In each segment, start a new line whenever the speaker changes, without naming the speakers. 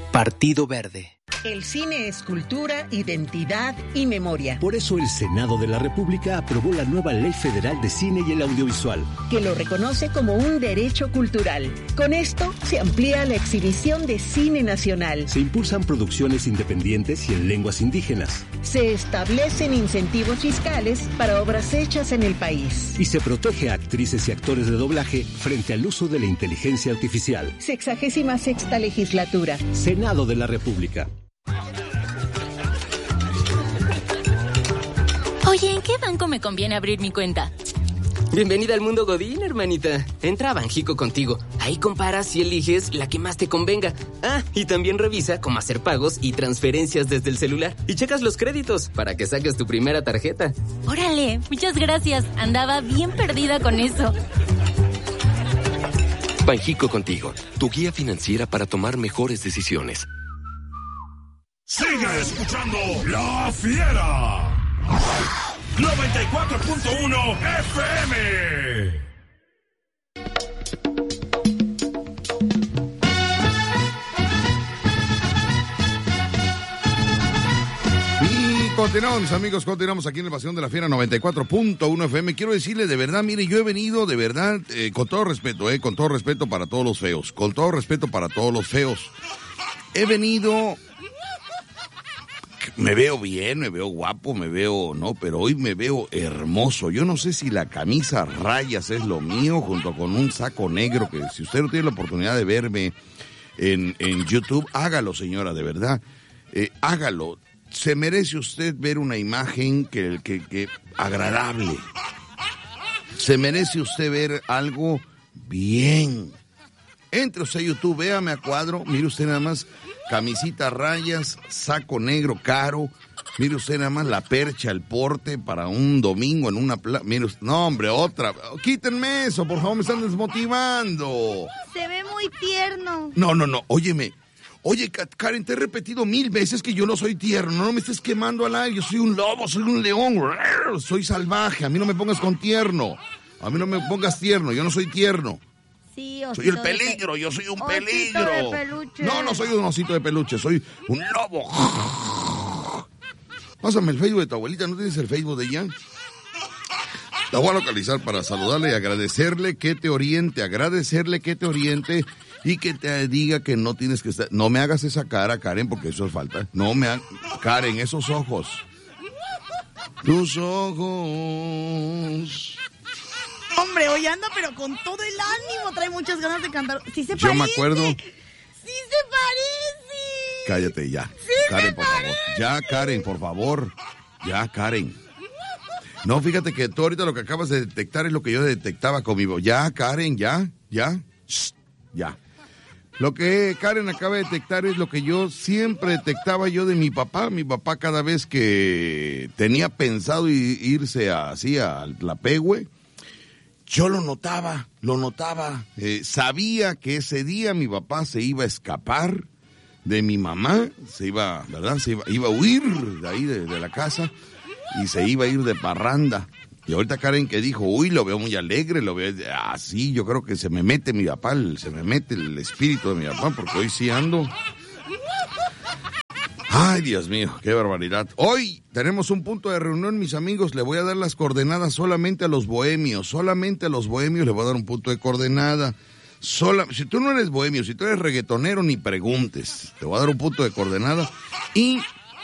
Partido Verde.
El cine es cultura, identidad y memoria.
Por eso el Senado de la República aprobó la nueva Ley Federal de Cine y el Audiovisual,
que lo reconoce como un derecho cultural. Con esto se amplía la exhibición de cine nacional.
Se impulsan producciones independientes y en lenguas indígenas.
Se establecen incentivos fiscales para obras hechas en el país.
Y se protege a actrices y actores de doblaje frente al uso de la inteligencia artificial.
66ª legislatura.
Senado de la República.
Oye, ¿en qué banco me conviene abrir mi cuenta?
Bienvenida al mundo Godín, hermanita. Entra a Banjico Contigo. Ahí comparas y eliges la que más te convenga. Ah, y también revisa cómo hacer pagos y transferencias desde el celular. Y checas los créditos para que saques tu primera tarjeta.
Órale, muchas gracias. Andaba bien perdida con eso.
Banjico Contigo, tu guía financiera para tomar mejores decisiones.
Sigue escuchando La Fiera. 94.1 FM.
Y continuamos, mis amigos, continuamos aquí en el Pasión de la Fiera 94.1 FM. Quiero decirle de verdad, mire, yo he venido de verdad, con todo respeto para todos los feos, con todo respeto para todos los feos. He venido... Me veo bien, me veo guapo, pero hoy me veo hermoso. Yo no sé si la camisa a rayas es lo mío, junto con un saco negro, que si usted no tiene la oportunidad de verme en YouTube, hágalo, señora, de verdad, hágalo. Se merece usted ver una imagen que agradable. Se merece usted ver algo bien. Entre usted a YouTube, véame a cuadro, mire usted nada más, camisita a rayas, saco negro caro, mire usted nada más la percha, el porte para un domingo en una plaza, mire usted, no hombre, otra, quítenme eso, por favor, me están desmotivando.
Se ve muy tierno.
No, óyeme, oye, Karen, te he repetido 1000 veces que yo no soy tierno, no me estés quemando al aire, yo soy un lobo, soy un león, soy salvaje, a mí no me pongas con tierno, a mí no me pongas tierno, yo no soy tierno.
Sí,
soy el peligro, yo soy un peligro.
De peluche.
No soy un osito de peluche, soy un lobo. Pásame el Facebook de tu abuelita, ¿no tienes el Facebook de ella? La voy a localizar para saludarle y agradecerle que te oriente y que te diga que no tienes que estar... No me hagas esa cara, Karen, porque eso es falta. Karen, esos ojos. Tus ojos...
Hombre, hoy anda, pero con todo el ánimo, trae muchas ganas de cantar. Sí se parece.
Yo me acuerdo.
Sí se parece.
Cállate ya.
Sí,
Karen, por favor. Ya, Karen, por favor. Ya, Karen. No, fíjate que tú ahorita lo que acabas de detectar es lo que yo detectaba con mi voz. Ya, Karen, ya. Shh, ya. Lo que Karen acaba de detectar es lo que yo siempre detectaba yo de mi papá. Mi papá cada vez que tenía pensado irse así a la Pehue, yo lo notaba, sabía que ese día mi papá se iba a escapar de mi mamá, iba a huir de ahí, de la casa, y se iba a ir de parranda. Y ahorita Karen que dijo, uy, lo veo muy alegre, lo veo así, yo creo que se me mete mi papá, se me mete el espíritu de mi papá, porque hoy sí ando... Ay, Dios mío, qué barbaridad. Hoy tenemos un punto de reunión, mis amigos. Le voy a dar las coordenadas solamente a los bohemios. Solamente a los bohemios le voy a dar un punto de coordenada. Si tú no eres bohemio, si tú eres reggaetonero, ni preguntes. Te voy a dar un punto de coordenada. Y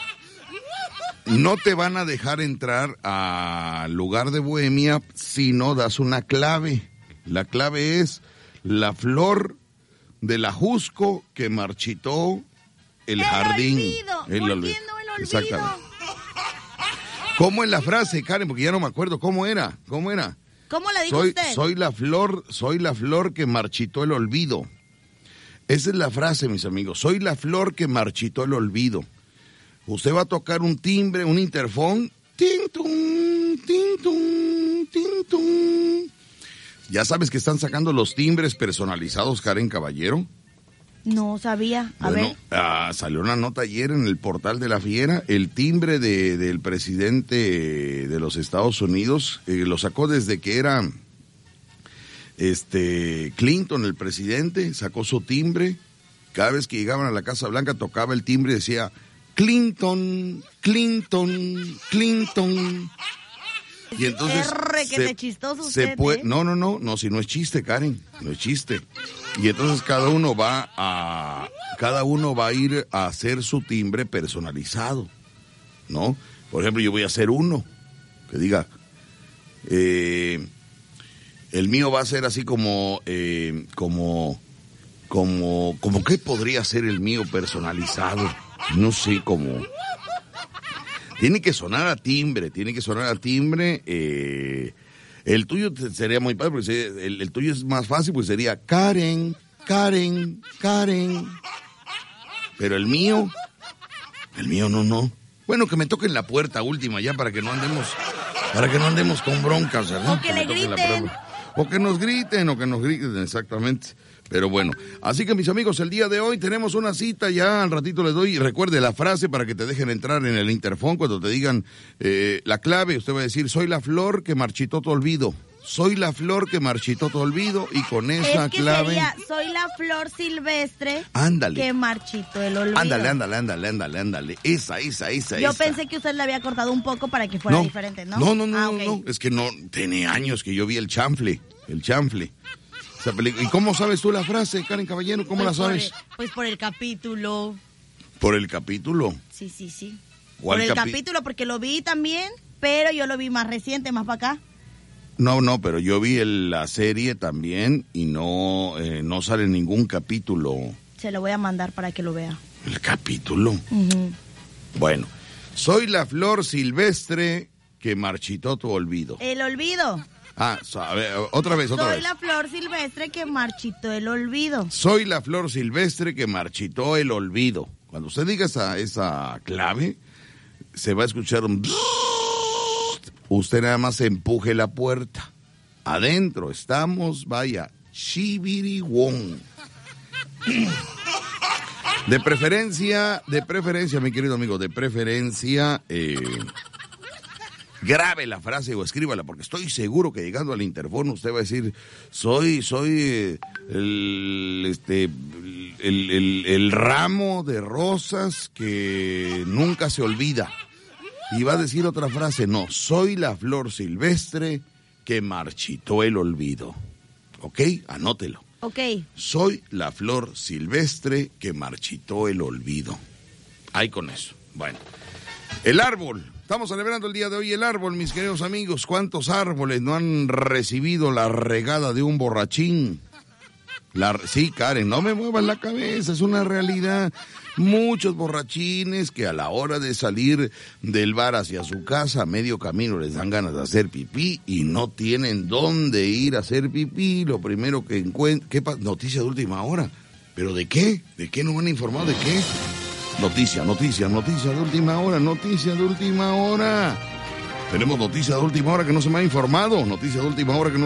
no te van a dejar entrar al lugar de bohemia si no das una clave. La clave es la flor del ajusco que marchitó el jardín.
Volviendo el olvido.
Exactamente. ¿Cómo es la frase, Karen? Porque ya no me acuerdo. ¿Cómo era?
¿Cómo la dijo usted?
Soy la flor que marchitó el olvido. Esa es la frase, mis amigos. Soy la flor que marchitó el olvido. Usted va a tocar un timbre, un interfón. Tin, tum, tin, tum, tin, tum. ¿Ya sabes que están sacando los timbres personalizados, Karen Caballero?
No sabía. A ver.
Salió una nota ayer en el portal de La Fiera. El timbre del presidente de los Estados Unidos lo sacó desde que era Clinton, el presidente, sacó su timbre cada vez que llegaban a la Casa Blanca tocaba el timbre y decía, Clinton, Clinton, Clinton. Y entonces
chistoso
no, si no es chiste, Karen, no es chiste. Y entonces cada uno va a ir a hacer su timbre personalizado, ¿no? Por ejemplo, yo voy a hacer uno que diga, el mío va a ser así como ¿qué podría ser el mío personalizado? No sé, como... Tiene que sonar a timbre. El tuyo sería muy padre, porque el tuyo es más fácil, pues sería Karen, Karen, Karen. Pero el mío no. Bueno, que me toquen la puerta última ya para que no andemos con broncas, ¿verdad?
O que le griten.
O que nos griten, exactamente. Pero bueno, así que mis amigos, el día de hoy tenemos una cita, ya al ratito les doy, y recuerde la frase para que te dejen entrar en el interfón cuando te digan la clave. Usted va a decir, soy la flor que marchitó tu olvido. Soy la flor que marchitó tu olvido, y con esa clave...
Sería, soy la flor silvestre que marchitó el olvido.
Ándale. Esa.
Yo pensé que usted le había cortado un poco para que fuera diferente, ¿no?
No, es que no, tiene años que yo vi el chanfle. ¿Y cómo sabes tú la frase, Karen Caballero? ¿Cómo la sabes?
Pues por el capítulo.
¿Por el capítulo?
Sí.
¿Cuál
por el capítulo, porque lo vi también, pero yo lo vi más reciente, más para acá.
No, pero yo vi la serie también y no sale ningún capítulo.
Se lo voy a mandar para que lo vea.
¿El capítulo?
Uh-huh.
Bueno, soy la flor silvestre que marchitó tu olvido.
El olvido.
A ver, otra vez.
Soy la flor silvestre que marchitó el olvido.
Soy la flor silvestre que marchitó el olvido. Cuando usted diga esa clave, se va a escuchar un... Usted nada más empuje la puerta. Adentro estamos, vaya, shibiriwon. De preferencia, mi querido amigo, grabe la frase o escríbala, porque estoy seguro que llegando al interfono usted va a decir, soy el ramo de rosas que nunca se olvida. Y va a decir otra frase, no, soy la flor silvestre que marchitó el olvido. ¿Ok? Anótelo.
Ok.
Soy la flor silvestre que marchitó el olvido. Ahí con eso. Bueno, el árbol. Estamos celebrando el día de hoy el árbol, mis queridos amigos. ¿Cuántos árboles no han recibido la regada de un borrachín? Sí, Karen, no me muevas la cabeza, es una realidad. Muchos borrachines que a la hora de salir del bar hacia su casa, a medio camino les dan ganas de hacer pipí y no tienen dónde ir a hacer pipí. Lo primero que encuentran... Noticia de última hora. ¿Pero de qué? ¿De qué nos han informado? ¿De qué? Noticia de última hora. Tenemos noticia de última hora que no se me ha informado. Tenemos noticia de última hora.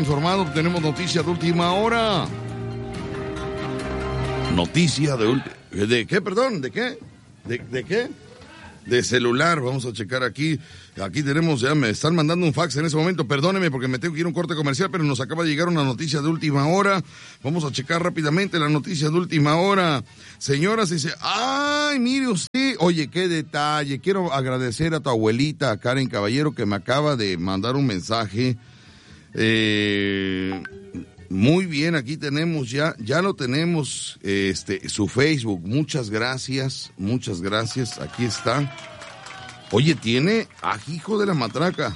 ¿De qué, perdón? ¿De qué? ¿De qué? De celular. Vamos a checar aquí. Aquí tenemos, ya me están mandando un fax en ese momento. Perdóneme porque me tengo que ir a un corte comercial, pero nos acaba de llegar una noticia de última hora. Vamos a checar rápidamente la noticia de última hora. Señoras, dice, ay, mire usted. Oye, qué detalle. Quiero agradecer a tu abuelita, a Karen Caballero, que me acaba de mandar un mensaje. Muy bien, aquí tenemos ya lo tenemos, su Facebook. Muchas gracias, aquí está. Oye, tiene, hijo de la matraca,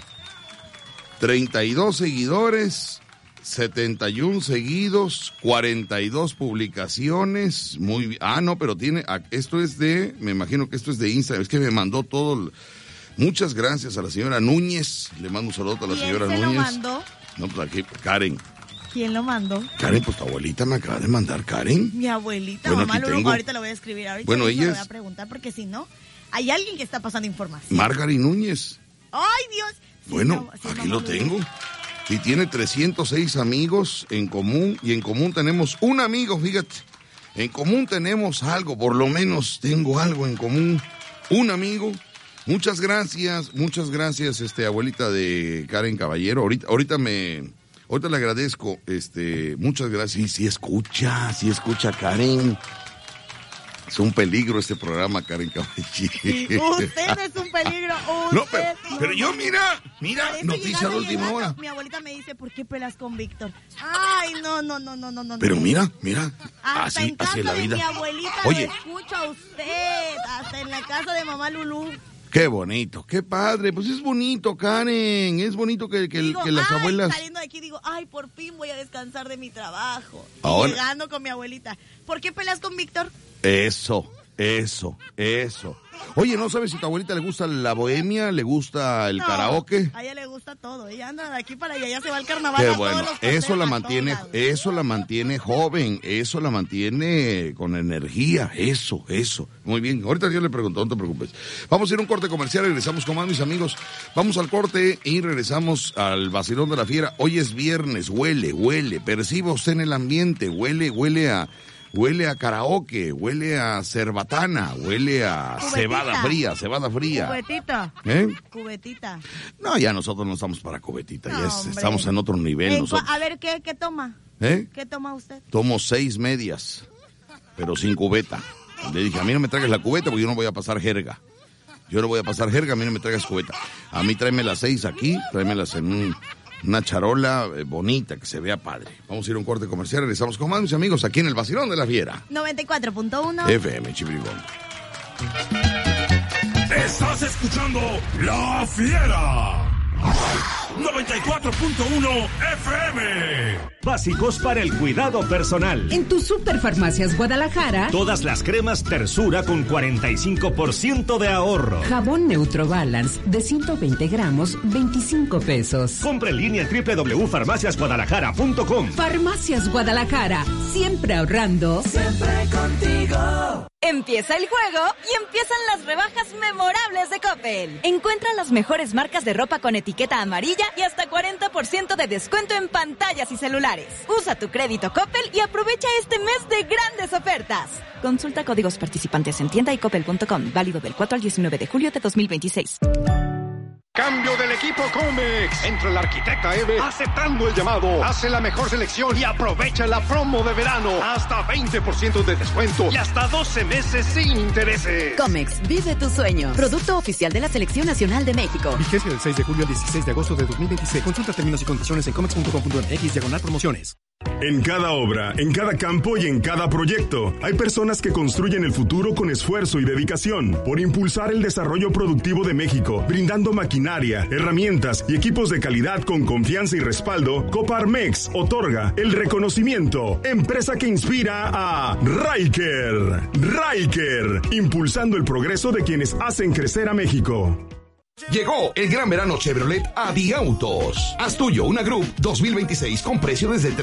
32 seguidores, 71 seguidos, 42 publicaciones, muy bien. No, pero tiene, esto es me imagino que esto es de Instagram, es que me mandó todo. Muchas gracias a la señora Núñez, le mando un saludo a la señora Núñez. ¿Quién lo mandó? No, pues aquí, Karen.
¿Quién lo mandó?
Karen, pues tu abuelita me acaba de mandar, Karen.
Mi abuelita, bueno, mamá, ahorita lo voy a escribir. Ahorita
bueno, ella
lo voy a preguntar, porque si no, hay alguien que está pasando información.
Margaret Núñez.
¡Ay, Dios!
Bueno, sí, aquí lo tengo. Y tiene 306 amigos en común, y en común tenemos un amigo, fíjate. En común tenemos algo, por lo menos tengo algo en común. Un amigo. Muchas gracias, abuelita de Karen Caballero. Ahorita le agradezco, muchas gracias. Sí escucha Karen. Es un peligro este programa, Karen Caballero.
Sí, usted es un peligro.
No, pero yo mira, noticia de última hora.
Mi abuelita me dice, ¿por qué pelas con Víctor? Ay, no.
Pero mira,
hasta en casa
así es la vida.
De mi abuelita
Oye,
lo escucho a usted, hasta en la casa de mamá Lulú.
Qué bonito, qué padre. Pues es bonito, Karen. Es bonito que las abuelas...
Saliendo de aquí digo, ay, por fin voy a descansar de mi trabajo.
Ahora...
Y llegando con mi abuelita. ¿Por qué peleas con Víctor?
Eso. Oye, ¿no sabes si a tu abuelita le gusta la bohemia? ¿Le gusta el karaoke?
A ella le gusta todo. Ella anda de aquí para allá, ya se va al carnaval.
Qué
a
bueno.
Todos los
Eso la mantiene joven. Eso la mantiene con energía. Eso. Muy bien. Ahorita yo le pregunto, no te preocupes. Vamos a ir a un corte comercial, regresamos con más, mis amigos. Vamos al corte y regresamos al vacilón de la fiera. Hoy es viernes, huele. Perciba usted en el ambiente, huele a karaoke, huele a cerbatana, huele a cebada fría.
Cubetita. Cubetita.
No, ya nosotros no estamos para cubetita, estamos en otro nivel.
A ver, ¿qué toma? ¿Qué toma usted?
Tomo 6 medias, pero sin cubeta. Le dije, a mí no me traigas la cubeta porque yo no voy a pasar jerga. A mí no me traigas cubeta. A mí tráeme las 6 aquí, tráemelas en una charola bonita, que se vea padre. Vamos a ir a un corte comercial, regresamos con más, mis amigos, aquí en el Vacilón de la Fiera.
94.1
FM Chibrigón.
Estás escuchando La Fiera. 94.1 FM.
Básicos para el cuidado personal.
En tu Superfarmacias Guadalajara,
Todas las cremas Tersura con 45% de ahorro.
jabón Neutro Balance de 120 gramos, 25 pesos.
Compra en línea www.farmaciasguadalajara.com.
Farmacias Guadalajara, siempre ahorrando.
Siempre contigo.
Empieza el juego y empiezan las rebajas memorables de Coppel. Encuentra las mejores marcas de ropa con etiqueta amarilla y hasta 40% de descuento en pantallas y celulares. Usa tu crédito Coppel y aprovecha este mes de grandes ofertas. Consulta códigos participantes en tienda y coppel.com. Válido del 4 al 19 de julio de 2026.
Cambio del equipo Comex. Entra la arquitecta Eve aceptando el llamado. Hace la mejor selección y aprovecha la promo de verano. Hasta 20% de descuento y hasta 12 meses sin intereses.
Comex, vive tu sueño. Producto oficial de la Selección Nacional de México.
Vigencia del 6 de julio al 16 de agosto de 2026. Consulta términos y condiciones en comex.com.mx/promociones.
En cada obra, en cada campo y en cada proyecto, hay personas que construyen el futuro con esfuerzo y dedicación por impulsar el desarrollo productivo de México, brindando maquinaria, herramientas y equipos de calidad con confianza y respaldo. Coparmex otorga el reconocimiento Empresa que inspira a Ryker. Ryker, impulsando el progreso de quienes hacen crecer a México.
Llegó el gran verano Chevrolet a Diautos. Haz tuyo una Group 2026 con precio desde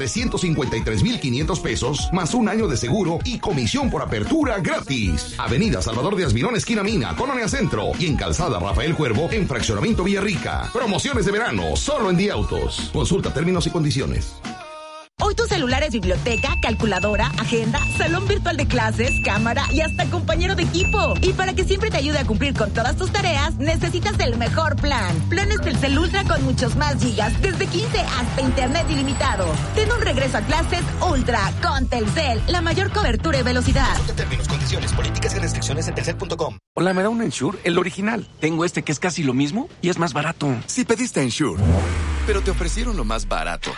353,500 pesos, más un año de seguro y comisión por apertura gratis. Avenida Salvador de Asmirón, esquina Mina, Colonia Centro, y en Calzada Rafael Cuervo, en Fraccionamiento Villarrica. Promociones de verano solo en Diautos. Consulta términos y condiciones.
Hoy tu celular es biblioteca, calculadora, agenda, salón virtual de clases, cámara y hasta compañero de equipo. Y para que siempre te ayude a cumplir con todas tus tareas, necesitas el mejor plan. Planes Telcel Ultra con muchos más gigas, desde 15 hasta internet ilimitado. Ten un regreso a clases Ultra con Telcel, la mayor cobertura y velocidad.
Consulta términos, condiciones, políticas y restricciones en telcel.com.
Hola, ¿me da un Ensure? El original. Tengo este que es casi lo mismo y es más barato.
Si pediste Ensure, pero te ofrecieron lo más barato.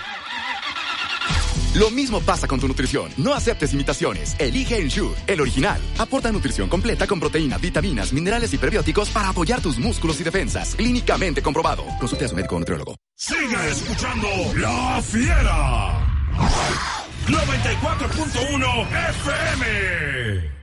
Lo mismo pasa con tu nutrición. No aceptes imitaciones. Elige Ensure, el original. Aporta nutrición completa con proteína, vitaminas, minerales y prebióticos para apoyar tus músculos y defensas. Clínicamente comprobado. Consulte a su médico o nutriólogo.
Sigue escuchando La Fiera. 94.1 FM.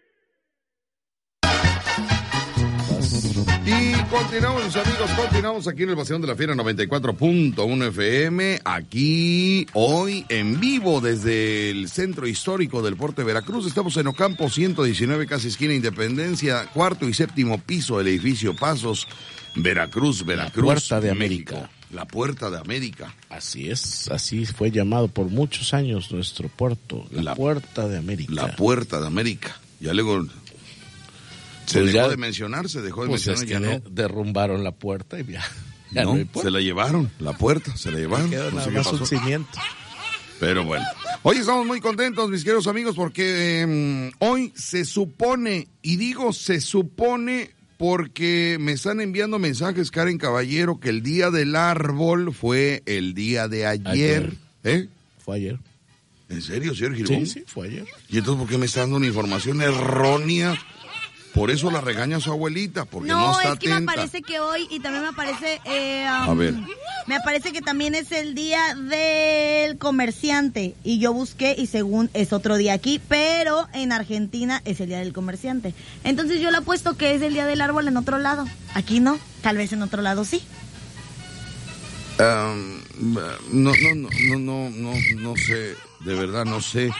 Y continuamos, mis amigos, continuamos aquí en el Vacilón de la Fiera 94.1 FM, aquí hoy en vivo desde el centro histórico del puerto de Veracruz. Estamos en Ocampo 119, casi esquina Independencia, cuarto y séptimo piso del edificio Pasos, Veracruz.
La Puerta de América.
México. La Puerta de América.
Así es, así fue llamado por muchos años nuestro puerto, la Puerta de América.
La Puerta de América. Ya luego... Se
pues
dejó de mencionar,
ya no. Derrumbaron la puerta y ya no
se la llevaron, la puerta, se la llevaron.
Quedó nada más un cimiento.
Pero bueno, Hoy estamos muy contentos, mis queridos amigos, porque hoy se supone, y digo se supone porque me están enviando mensajes, Karen Caballero, que el día del árbol fue el día de ayer. ¿Eh?
Fue ayer.
¿En serio, señor Gilbón?
Sí, fue ayer.
¿Y entonces por qué me está dando una información errónea? Por eso la regaña su abuelita, porque no está atenta.
No, es que me parece que hoy, y también me aparece...
a ver.
Me parece que también es el día del comerciante, y yo busqué y según es otro día aquí, pero en Argentina es el día del comerciante. Entonces yo le apuesto que es el día del árbol en otro lado. Aquí no, tal vez en otro lado sí.
No sé, de verdad no sé.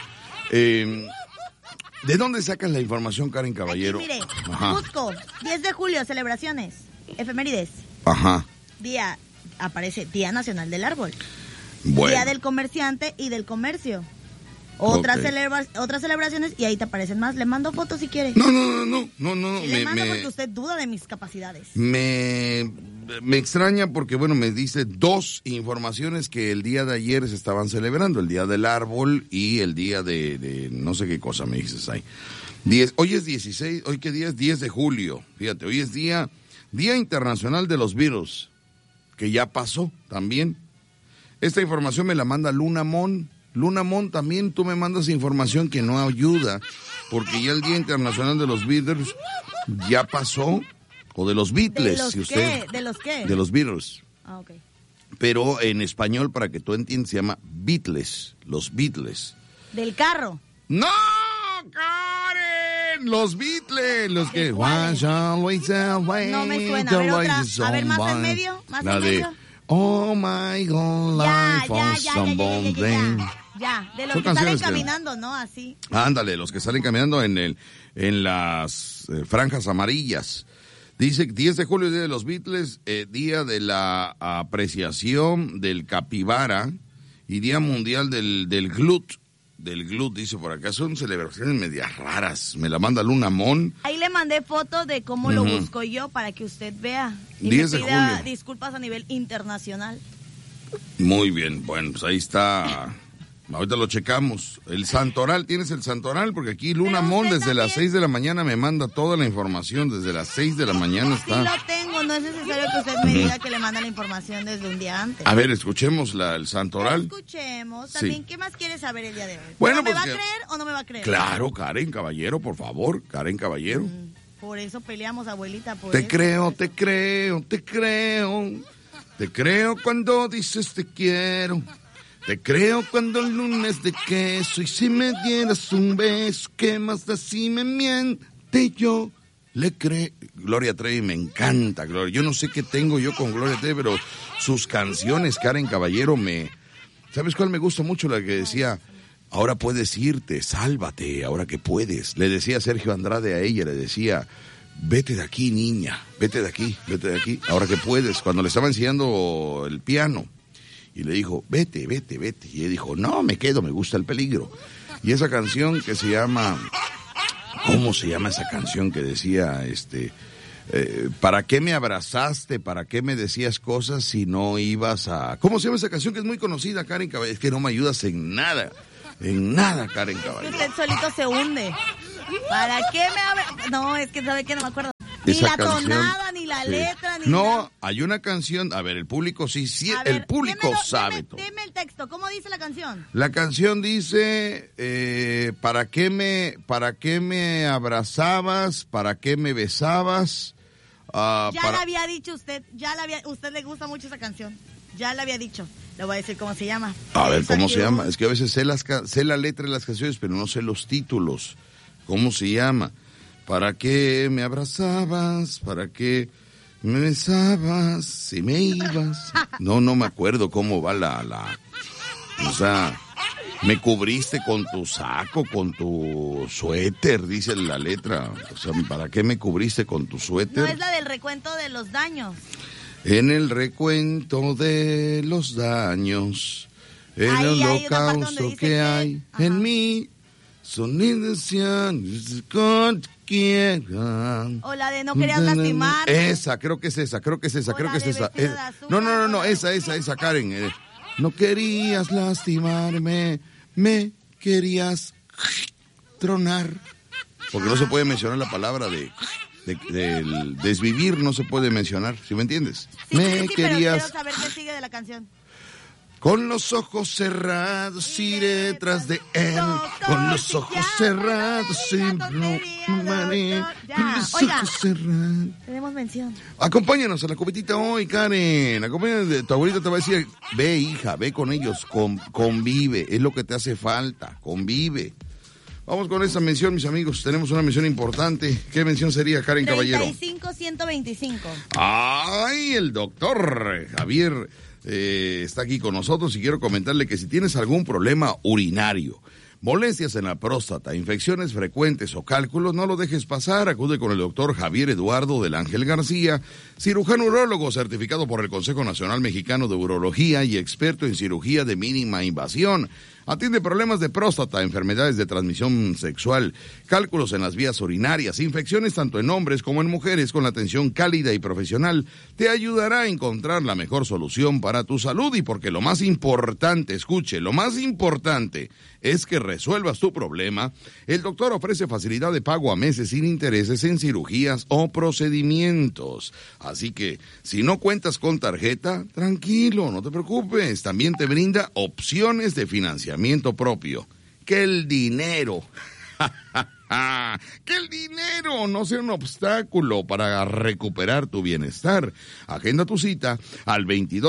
¿De dónde sacas la información, Karen Caballero?
Aquí, mire, busco 10 de julio, celebraciones, efemérides.
Ajá.
Aparece Día Nacional del Árbol.
Bueno.
Día del Comerciante y del Comercio. Otras celebraciones y ahí te aparecen más. Le mando fotos si quiere.
No.
Sí, le mando porque usted duda de mis capacidades.
Me extraña porque, bueno, me dice dos informaciones que el día de ayer se estaban celebrando. El Día del Árbol y el día de no sé qué cosa me dices ahí. Hoy es 16, ¿hoy qué día es? 10 de julio. Fíjate, hoy es Día Internacional de los Beatles, que ya pasó también. Esta información me la manda Luna Mon. Luna Mon, también tú me mandas información que no ayuda, porque ya el Día Internacional de los Beatles ya pasó, o de los Beatles,
¿De los
si usted...
¿De los qué?
De los Beatles.
Ah, ok.
Pero en español, para que tú entiendas, se llama Beatles, los Beatles.
¿Del carro?
¡No, Karen! Los Beatles, los que...
No me suena. A ver, más en medio,
La de... Oh my God, life on somebody.
Ya, de los que salen caminando, ¿no? Así.
Ándale, los que salen caminando en las franjas amarillas. Dice 10 de julio, Día de los Beatles, Día de la Apreciación del Capibara y Día Mundial del Glut. Del Glut, dice por acá. Son celebraciones medias raras. Me la manda Luna Mon.
Ahí le mandé foto de cómo lo busco yo para que usted vea. Y
10
me
de
pida
julio.
Disculpas a nivel internacional.
Muy bien, bueno, pues ahí está. Ahorita lo checamos. El Santoral, ¿tienes el Santoral? Porque aquí Luna Mon desde las 6 de la mañana me manda toda la información. Desde las 6 de la mañana está.
Sí lo tengo, no es necesario que usted me diga que le manda la información desde un día antes.
A ver, escuchemos el Santoral.
Escuchemos. También,
Sí.
¿qué más quiere saber el día de hoy?
Bueno,
¿Me
pues
va a creer o no me va a creer?
Claro, Karen Caballero, por favor. Karen Caballero.
Por eso peleamos, abuelita.
Te creo. Te creo cuando dices te quiero. Te creo cuando el lunes de queso. Y si me dieras un beso, ¿qué más da si me miente? Yo le creo. Gloria Trevi, me encanta, Gloria. Yo no sé qué tengo yo con Gloria Trevi, pero sus canciones, Karen Caballero, ¿sabes cuál me gusta mucho? La que decía, ahora puedes irte, sálvate, ahora que puedes. Le decía Sergio Andrade a ella, le decía, vete de aquí, niña, vete de aquí, ahora que puedes. Cuando le estaba enseñando el piano. Y le dijo, vete. Y ella dijo, no, me quedo, me gusta el peligro. Y esa canción que se llama, ¿cómo se llama esa canción que decía, ¿para qué me abrazaste? ¿Para qué me decías cosas si no ibas a...? ¿Cómo se llama esa canción que es muy conocida, Karen Caballero? Es que no me ayudas en nada, Karen Caballero.
Usted solito se hunde. ¿Para qué me abrazas? No, es que sabe que no me acuerdo. Ni
Esa
la
canción,
tonada, ni la letra, ni
no,
nada.
hay una canción, a ver, el público sí,
A ver,
el público sabe todo.
Deme el texto, ¿cómo dice la canción?
La canción dice, ¿para qué me abrazabas? ¿Para qué me besabas?
La había dicho usted, usted le gusta mucho esa canción. Ya la había dicho. Le voy a decir cómo se llama.
A ver, ¿cómo se llama? Es que a veces sé la letra de las canciones, pero no sé los títulos. ¿Cómo se llama? ¿Para qué me abrazabas? ¿Para qué me besabas? Si me ibas. No me acuerdo cómo va o sea, me cubriste con tu saco, con tu suéter, dice la letra. O sea, ¿para qué me cubriste con tu suéter?
No es la del recuento de los daños.
En el recuento de los daños, el holocausto que hay en mí, son intenciones con quieran.
O la de no querías lastimarme.
Esa, creo que es esa. No, esa, Karen. No querías lastimarme, me querías tronar. Porque no se puede mencionar la palabra del desvivir, no se puede mencionar, ¿sí me entiendes?
Sí,
me
sí,
querías...
pero quiero saber qué sigue de la canción.
Con los ojos cerrados iré tras de él. Con los ojos cerrados siempre amaré. Con los ojos cerrados.
Tenemos mención.
Acompáñanos a la copetita hoy, Karen. Acompáñanos, tu abuelita te va a decir, ve hija, ve con ellos, convive, es lo que te hace falta, convive. Vamos con esta mención, mis amigos. Tenemos una mención importante. ¿Qué mención sería, Karen Caballero?
35-125.
Ay, el doctor Javier está aquí con nosotros y quiero comentarle que si tienes algún problema urinario, molestias en la próstata, infecciones frecuentes o cálculos, no lo dejes pasar. Acude con el doctor Javier Eduardo del Ángel García, cirujano urólogo certificado por el Consejo Nacional Mexicano de Urología y experto en cirugía de mínima invasión. Atiende problemas de próstata, enfermedades de transmisión sexual, cálculos en las vías urinarias, infecciones tanto en hombres como en mujeres, con la atención cálida y profesional. Te ayudará a encontrar la mejor solución para tu salud y porque lo más importante, escuche, lo más importante es que resuelvas tu problema. El doctor ofrece facilidad de pago a meses sin intereses en cirugías o procedimientos. Así que, si no cuentas con tarjeta, tranquilo, no te preocupes. También te brinda opciones de financiamiento propio. Que el dinero, que el dinero no sea un obstáculo para recuperar tu bienestar. Agenda tu cita al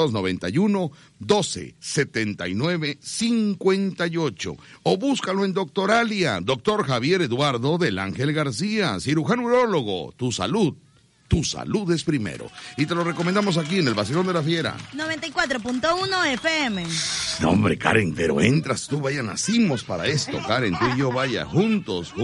2291-1279-58 o búscalo en Doctoralia, Doctor Javier Eduardo del Ángel García, cirujano urólogo. Tu salud es primero. Y te lo recomendamos aquí en el Vacilón de la Fiera.
94.1 FM.
No, hombre, Karen, pero entras tú, vaya, nacimos para esto, Karen, tú y yo, vaya, juntos,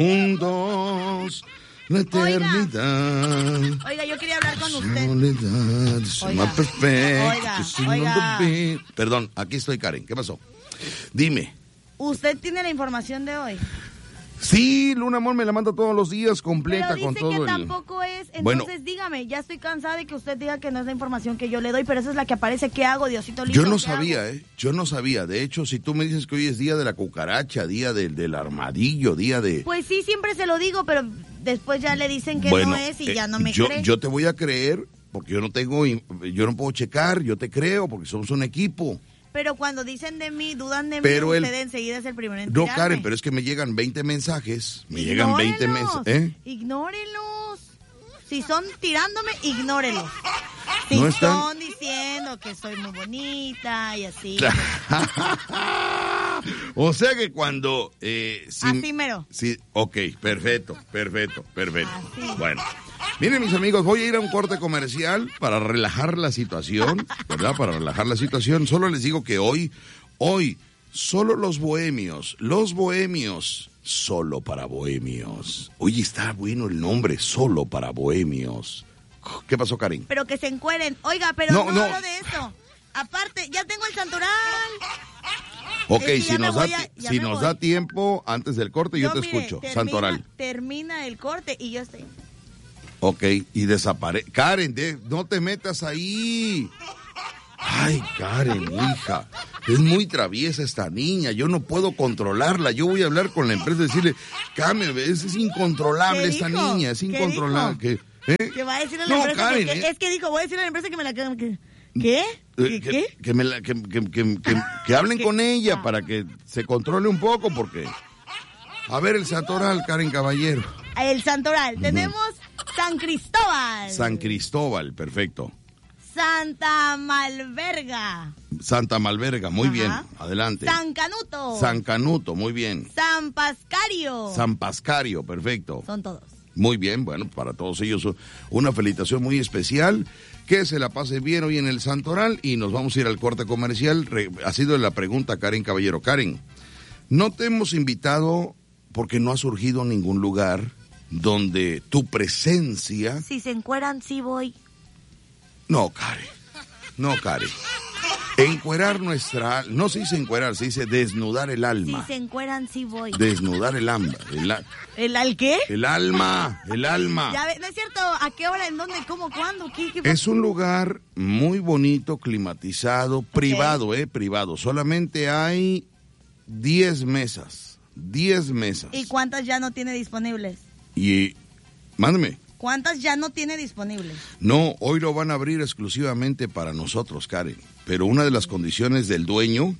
la eternidad.
Oiga, yo quería hablar con usted.
Soledad,
Oiga.
Perdón, aquí estoy, Karen, ¿qué pasó? Dime.
¿Usted tiene la información de hoy?
Sí, Luna Amor me la manda todos los días completa con todo
Pero dice que tampoco es, entonces dígame, ya estoy cansada de que usted diga que no es la información que yo le doy, pero esa es la que aparece. ¿Qué hago, Diosito lindo?
Yo no sabía, yo no sabía. De hecho, si tú me dices que hoy es día de la cucaracha, día del armadillo, día de...
Pues sí, siempre se lo digo, pero después ya le dicen que no es y ya no me cree.
Yo te voy a creer porque yo no puedo checar, yo te creo porque somos un equipo.
Pero cuando dicen de mí, dudan de mí, usted enseguida es el primero en tirarme.
No, Karen, pero es que me llegan 20 mensajes.
Ignórenlos. Si son tirándome, ignórenlos. Si
no
son diciendo que soy muy bonita y así.
O sea que cuando...
así mero.
Sí, ok, perfecto. Así. Bueno. Miren, mis amigos, voy a ir a un corte comercial para relajar la situación, ¿verdad? Para relajar la situación. Solo les digo que hoy, solo los bohemios, solo para bohemios. Oye, está bueno el nombre, solo para bohemios. ¿Qué pasó, Karen?
Pero que se encueren. Oiga, pero no hablo de eso. Aparte, ya tengo el santoral.
Ok, si nos da tiempo, antes del corte yo te escucho. Santoral.
Termina el corte y yo estoy...
Ok, y desaparece. Karen, no te metas ahí. Ay, Karen, hija, es muy traviesa esta niña, yo no puedo controlarla. Yo voy a hablar con la empresa y decirle, Karen, es incontrolable esta niña, es incontrolable.
¿Qué va a decirle a la empresa?
Karen,
voy a decirle a la empresa que me la... ¿Qué?
Que hablen con ella para que se controle un poco, porque... A ver, el santoral, Karen Caballero.
El santoral, tenemos San Cristóbal.
San Cristóbal, perfecto.
Santa Malverga.
Santa Malverga, muy bien, adelante.
San Canuto.
San Canuto, muy bien.
San Pascario.
San Pascario, perfecto.
Son todos.
Muy bien, bueno, para todos ellos una felicitación muy especial. Que se la pase bien hoy en el santoral y nos vamos a ir al corte comercial. Ha sido la pregunta, Karen Caballero. Karen, no te hemos invitado porque no ha surgido ningún lugar donde tu presencia...
Si se encueran, sí voy.
No, Karen. Encuerar nuestra... No se dice encuerar, se dice desnudar el alma.
Si se encueran, sí voy.
Desnudar el alma.
¿El al qué?
El alma.
Ya, no es cierto. ¿A qué hora? ¿En dónde? ¿Cómo? ¿Cuándo? ¿Qué?
Es un lugar muy bonito, climatizado, privado, privado. Solamente hay 10 mesas. 10 mesas.
¿Y cuántas ya no tiene disponibles?
Y, mándame.
¿Cuántas ya no tiene disponibles?
No, hoy lo van a abrir exclusivamente para nosotros, Karen. Pero una de las condiciones del dueño,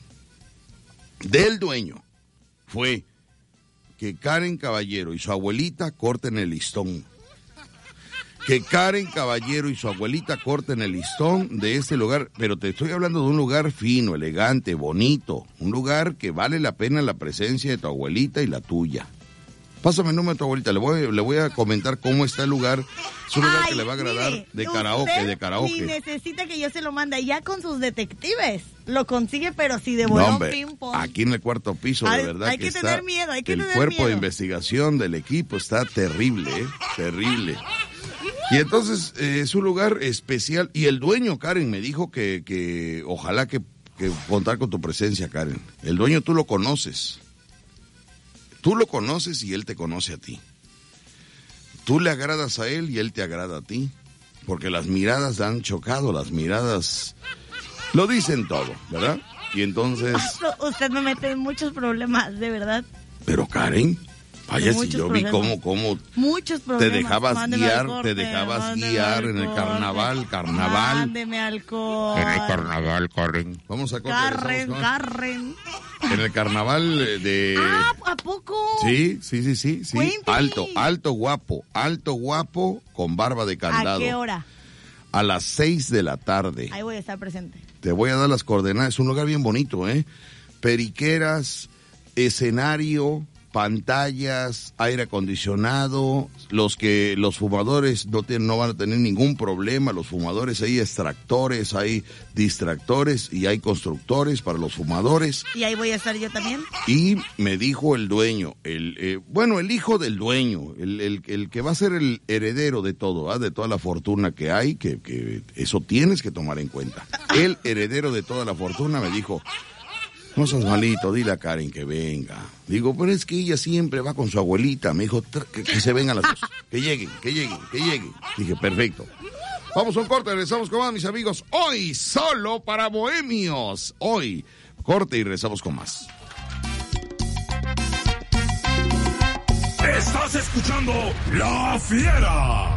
fue que Karen Caballero y su abuelita corten el listón. Que Karen Caballero y su abuelita corten el listón de este lugar, pero te estoy hablando de un lugar fino, elegante, bonito, un lugar que vale la pena la presencia de tu abuelita y la tuya. Pásame el número de tu abuelita, le voy a comentar cómo está el lugar. Es un lugar que le va a agradar, mire, de karaoke.
Ni necesita que yo se lo mande, ya con sus detectives lo consigue, pero si de bolón ping-pong.
Aquí en el cuarto piso, de verdad
hay que
está
tener miedo, hay que tener
miedo. El cuerpo de investigación del equipo está terrible, terrible. Y entonces es un lugar especial, y el dueño, Karen, me dijo que ojalá que contar con tu presencia, Karen. El dueño tú lo conoces. Tú lo conoces y él te conoce a ti. Tú le agradas a él y él te agrada a ti. Porque las miradas han chocado, las miradas lo dicen todo, ¿verdad? Y entonces...
Usted me mete en muchos problemas, de verdad.
Pero Karen, vaya si yo vi cómo
muchos problemas.
te dejabas guiar en el carnaval.
Mándeme alcohol.
En el carnaval, Karen. Vamos a
Karen.
En el carnaval de...
¿A poco?
Sí.
Cuénteme.
Alto guapo, con barba de candado.
¿A qué hora?
A las 6 de la tarde.
Ahí voy a estar presente.
Te voy a dar las coordenadas. Es un lugar bien bonito, ¿eh? Periqueras, escenario, pantallas, aire acondicionado. Los fumadores no van a tener ningún problema. Los fumadores, hay extractores, hay distractores y hay constructores para los fumadores.
¿Y ahí voy a estar yo también?
Y me dijo el dueño, el hijo del dueño, el que va a ser el heredero de todo, ¿verdad? De toda la fortuna que hay, que eso tienes que tomar en cuenta. El heredero de toda la fortuna me dijo: no seas malito, dile a Karen que venga. Digo, pero es que ella siempre va con su abuelita. Me dijo que se vengan las dos, que lleguen. Dije, perfecto. Vamos a un corte, regresamos con más, mis amigos. Hoy, solo para bohemios. Hoy, corte y regresamos con más.
Estás escuchando La Fiera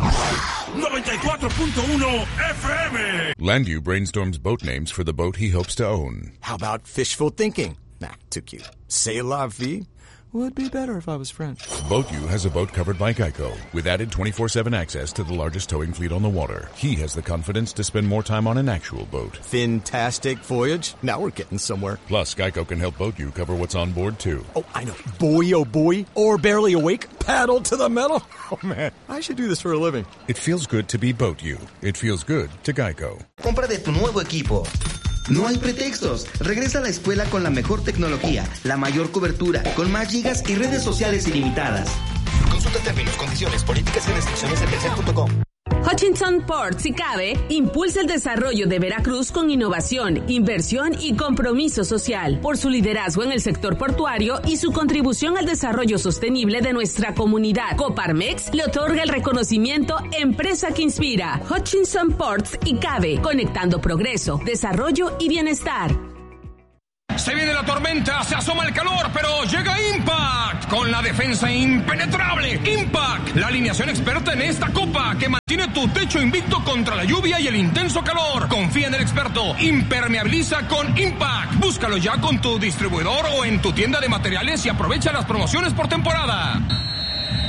94.1 FM.
Landu brainstorms boat names for the boat he hopes to own.
How about fishful thinking? Nah, too cute. C'est la vie would be better if I was French.
BoatU has a boat covered by Geico, with added 24/7 access to the largest towing fleet on the water. He has the confidence to spend more time on an actual boat.
Fantastic voyage. Now we're getting somewhere.
Plus, Geico can help BoatU cover what's on board, too.
Oh, I know. Buoy, oh buoy, or barely awake, paddle to the metal. Oh, man, I should do this for a living.
It feels good to be BoatU. It feels good to Geico.
Compra de tu nuevo equipo. No hay pretextos. Regresa a la escuela con la mejor tecnología, la mayor cobertura, con más gigas y redes sociales ilimitadas. Consulta términos, condiciones, políticas y restricciones en Telcel.com.
Hutchinson Ports y CABE impulsa el desarrollo de Veracruz con innovación, inversión y compromiso social. Por su liderazgo en el sector portuario y su contribución al desarrollo sostenible de nuestra comunidad, Coparmex le otorga el reconocimiento Empresa que Inspira. Hutchinson Ports y CABE, conectando progreso, desarrollo y bienestar.
Se viene la tormenta, se asoma el calor, pero llega Impact con la defensa impenetrable. Impact, la alineación experta en esta copa que mantiene tu techo invicto contra la lluvia y el intenso calor. Confía en el experto. Impermeabiliza con Impact. Búscalo ya con tu distribuidor o en tu tienda de materiales y aprovecha las promociones por temporada.